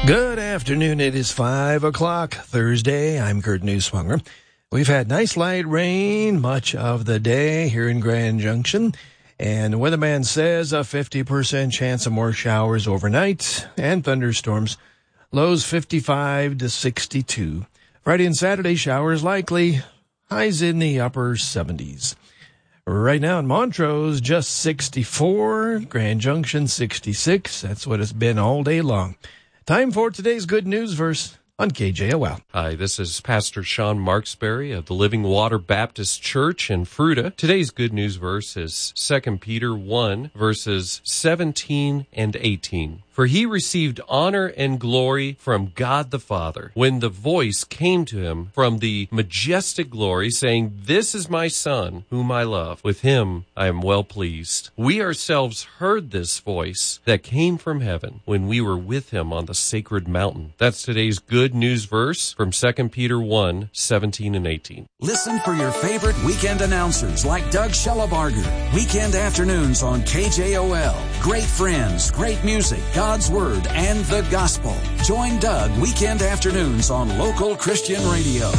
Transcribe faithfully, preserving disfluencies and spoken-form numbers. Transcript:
Good afternoon. It is five o'clock Thursday. I'm Kurt Newswanger. We've had nice light rain much of the day here in Grand Junction. And the weatherman says a fifty percent chance of more showers overnight and thunderstorms. Lows fifty-five to sixty-two. Friday and Saturday showers likely. Highs in the upper seventies. Right now in Montrose, just sixty-four. Grand Junction, sixty-six. That's what it's been all day long. Time for today's Good News Verse on K J O L. Hi, this is Pastor Sean Marksberry of the Living Water Baptist Church in Fruita. Today's Good News Verse is Second Peter one, verses seventeen and eighteen. For he received honor and glory from God the Father, when the voice came to him from the majestic glory, saying, This is my Son, whom I love. With him I am well pleased. We ourselves heard this voice that came from heaven when we were with him on the sacred mountain. That's today's Good News Verse from Second Peter one, seventeen and eighteen. Listen for your favorite weekend announcers like Doug Schellebarger. Weekend afternoons on K J O L. Great friends, great music, God's Word, and the Gospel. Join Doug weekend afternoons on Local Christian Radio.